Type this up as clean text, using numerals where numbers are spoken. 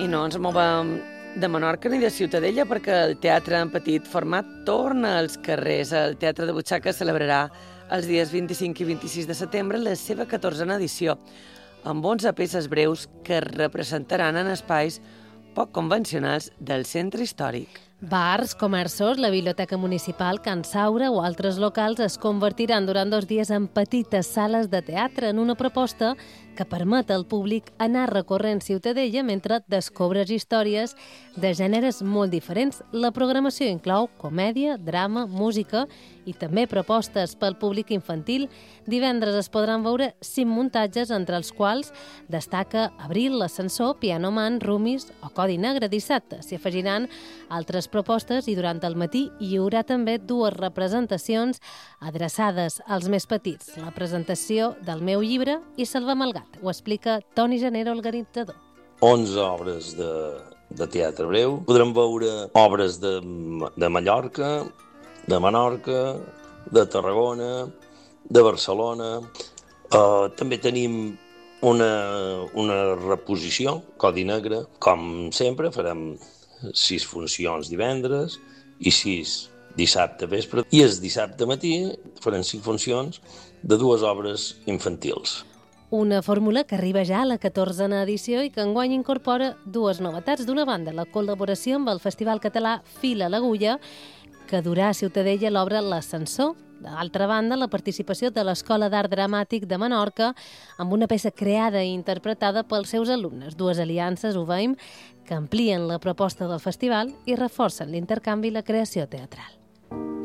I no ens movem de Menorca ni de Ciutadella perquè el teatre en petit format torna als carrers. El Teatre de Butxaca celebrarà els dies 25 i 26 de setembre la seva 14a edició, amb 11 peces breus que representaran en espais poc convencionals del centre històric. Bars, comerços, la Biblioteca Municipal, Can Saura o altres locals es convertiran durant 2 dies en petites sales de teatre en una proposta que permet al públic anar recorrent Ciutadella mentre descobres històries de gèneres molt diferents. La programació inclou comèdia, drama, música i també propostes pel públic infantil. Divendres es podran veure 5 muntatges, entre els quals destaca Abril, l'ascensor, Piano Man, Rumis o Codi Negre. Dissabte s'hi afegiran altres propostes i durant el matí hi haurà també 2 representacions adreçades als més petits. La presentació del meu llibre i Salvem el gat. Ho explica Toni Janero, organitzador. 11 obres de teatre breu. Podrem veure obres de Mallorca, de Menorca, de Tarragona, de Barcelona. També tenim una reposició, Codi Negre. Com sempre, farem 6 funcions divendres i 6 dissabte vespre. I el dissabte matí farem 5 funcions de 2 obres infantils. Una fórmula que arriba ja a la 14a edició i que enguany incorpora 2 novetats. D'una banda, la col·laboració amb el Festival Català Fil a l'Agulla, que durà a Ciutadella l'obra L'Ascensor. D'altra banda, la participació de l'Escola d'Art Dramàtic de Menorca amb una peça creada i interpretada pels seus alumnes. 2 aliances, ho veiem, que amplien la proposta del festival i reforcen l'intercanvi i la creació teatral.